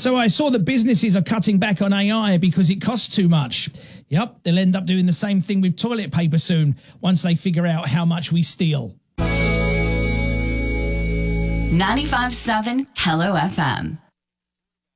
So I saw that businesses are cutting back on AI because it costs too much. Yep, they'll end up doing the same thing with toilet paper soon once they figure out how much we steal. 95.7 Hello FM.